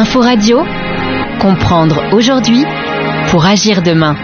Info Radio, comprendre aujourd'hui pour agir demain.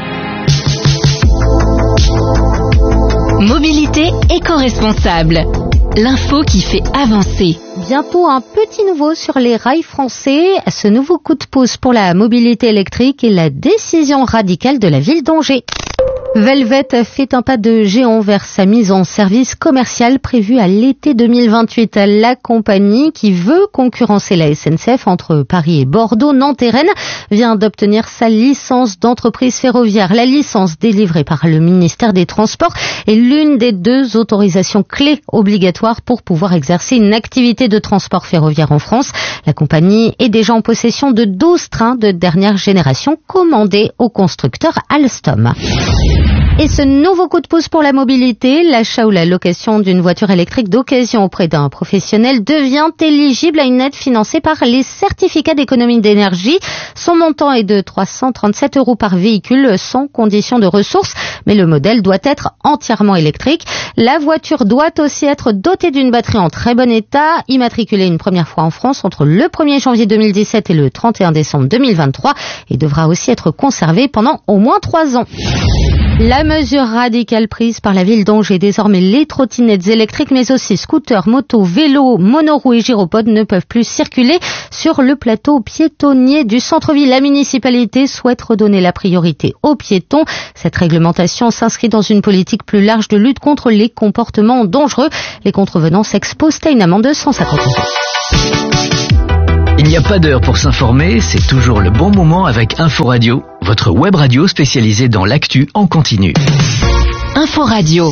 Mobilité éco-responsable, l'info qui fait avancer. Bientôt un petit nouveau sur les rails français. Ce nouveau coup de pouce pour la mobilité électrique est la décision radicale de la ville d'Angers. Velvet fait un pas de géant vers sa mise en service commercial prévue à l'été 2028. La compagnie, qui veut concurrencer la SNCF entre Paris et Bordeaux, Nantes et Rennes, vient d'obtenir sa licence d'entreprise ferroviaire. La licence délivrée par le ministère des Transports est l'une des 2 autorisations clés obligatoires pour pouvoir exercer une activité de transport ferroviaire en France. La compagnie est déjà en possession de 12 trains de dernière génération commandés au constructeur Alstom. Et ce nouveau coup de pouce pour la mobilité, l'achat ou la location d'une voiture électrique d'occasion auprès d'un professionnel devient éligible à une aide financée par les certificats d'économie d'énergie. Son montant est de 337 € par véhicule sans condition de ressources, mais le modèle doit être entièrement électrique. La voiture doit aussi être dotée d'une batterie en très bon état, immatriculée une première fois en France entre le 1er janvier 2017 et le 31 décembre 2023 et devra aussi être conservée pendant au moins 3 ans. La mesure radicale prise par la ville d'Angers, désormais les trottinettes électriques, mais aussi scooters, motos, vélos, monoroues et gyropodes ne peuvent plus circuler sur le plateau piétonnier du centre-ville. La municipalité souhaite redonner la priorité aux piétons. Cette réglementation s'inscrit dans une politique plus large de lutte contre les comportements dangereux. Les contrevenants s'exposent à une amende de 150 €. Il n'y a pas d'heure pour s'informer, c'est toujours le bon moment avec Info Radio, votre web radio spécialisée dans l'actu en continu. Info Radio.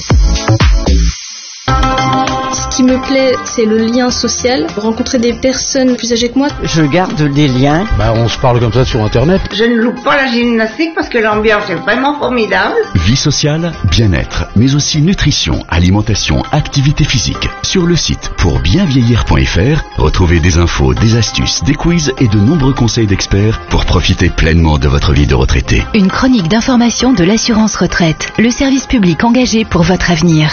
Ce qui me plaît, c'est le lien social, rencontrer des personnes plus âgées que moi. Je garde des liens. On se parle comme ça sur Internet. Je ne loupe pas la gymnastique parce que l'ambiance est vraiment formidable. Vie sociale, bien-être, mais aussi nutrition, alimentation, activité physique. Sur le site pourbienvieillir.fr, retrouvez des infos, des astuces, des quiz et de nombreux conseils d'experts pour profiter pleinement de votre vie de retraité. Une chronique d'information de l'assurance retraite, le service public engagé pour votre avenir.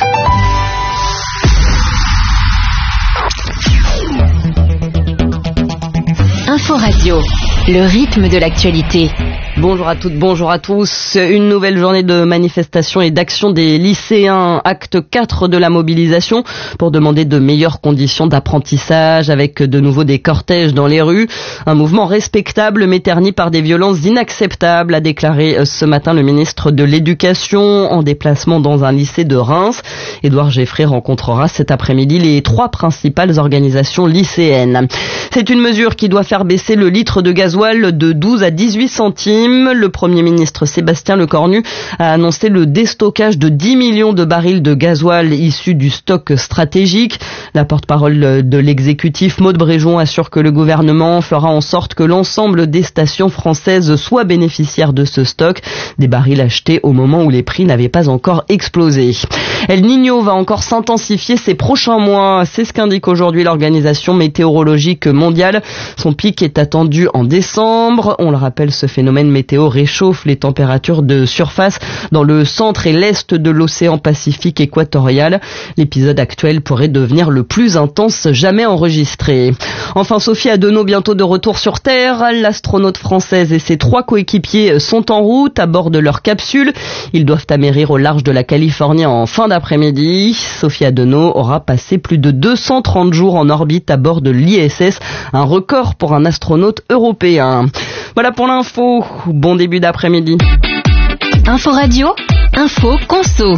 Info Radio, le rythme de l'actualité. Bonjour à toutes, bonjour à tous. Une nouvelle journée de manifestation et d'action des lycéens. Acte 4 de la mobilisation pour demander de meilleures conditions d'apprentissage avec de nouveau des cortèges dans les rues. Un mouvement respectable mais terni par des violences inacceptables, a déclaré ce matin le ministre de l'Éducation en déplacement dans un lycée de Reims. Édouard Geffray rencontrera cet après-midi les 3 principales organisations lycéennes. C'est une mesure qui doit faire baisser le litre de gasoil de 12 à 18 centimes. Le Premier ministre Sébastien Lecornu a annoncé le déstockage de 10 millions de barils de gasoil issus du stock stratégique. La porte-parole de l'exécutif, Maud Bréjon, assure que le gouvernement fera en sorte que l'ensemble des stations françaises soient bénéficiaires de ce stock, des barils achetés au moment où les prix n'avaient pas encore explosé. El Niño va encore s'intensifier ces prochains mois. C'est ce qu'indique aujourd'hui l'Organisation météorologique mondiale. Son pic est attendu en décembre. On le rappelle, ce phénomène météo réchauffe les températures de surface dans le centre et l'est de l'océan Pacifique équatorial. L'épisode actuel pourrait devenir le plus intense jamais enregistré. Enfin, Sophie Adenau bientôt de retour sur Terre. L'astronaute française et ses 3 coéquipiers sont en route à bord de leur capsule. Ils doivent amérir au large de la Californie en fin d'après-midi. Sophie Adenau aura passé plus de 230 jours en orbite à bord de l'ISS, un record pour un astronaute européen. Voilà pour l'info. Bon début d'après-midi. Info Radio, info conso.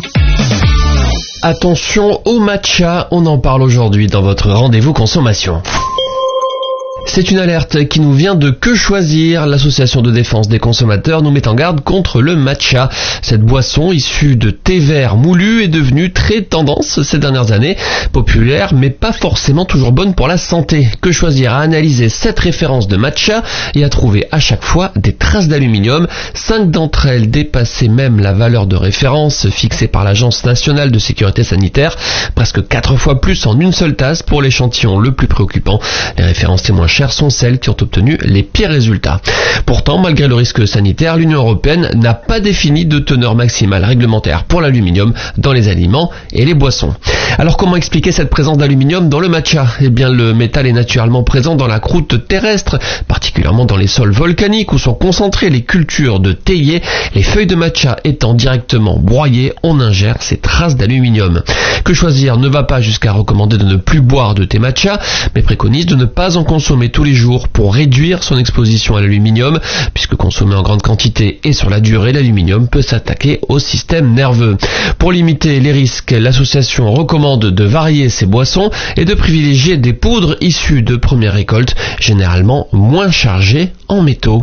Attention au matcha, on en parle aujourd'hui dans votre rendez-vous consommation. C'est une alerte qui nous vient de Que Choisir. L'association de défense des consommateurs nous met en garde contre le matcha. Cette boisson issue de thé vert moulu est devenue très tendance ces dernières années. Populaire, mais pas forcément toujours bonne pour la santé. Que Choisir a analysé 7 références de matcha et a trouvé à chaque fois des traces d'aluminium. 5 d'entre elles dépassaient même la valeur de référence fixée par l'Agence nationale de sécurité sanitaire. Presque 4 fois plus en une seule tasse pour l'échantillon le plus préoccupant. Les références les moins chères sont celles qui ont obtenu les pires résultats. Pourtant, malgré le risque sanitaire, l'Union européenne n'a pas défini de teneur maximale réglementaire pour l'aluminium dans les aliments et les boissons. Alors comment expliquer cette présence d'aluminium dans le matcha ? Eh bien, le métal est naturellement présent dans la croûte terrestre, particulièrement dans les sols volcaniques où sont concentrées les cultures de théiers. Les feuilles de matcha étant directement broyées, on ingère ces traces d'aluminium. Que choisir ne va pas jusqu'à recommander de ne plus boire de thé matcha, mais préconise de ne pas en consommer tous les jours pour réduire son exposition à l'aluminium, puisque consommé en grande quantité et sur la durée, l'aluminium peut s'attaquer au système nerveux. Pour limiter les risques, l'association recommande de varier ses boissons et de privilégier des poudres issues de première récolte, généralement moins chargées en métaux.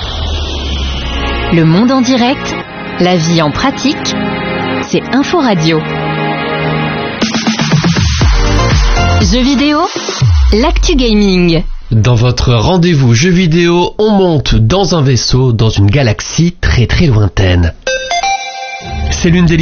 Le monde en direct, la vie en pratique, c'est Info Radio. Jeux vidéo, l'actu gaming. Dans votre rendez-vous jeux vidéo, on monte dans un vaisseau dans une galaxie très très lointaine. C'est l'une des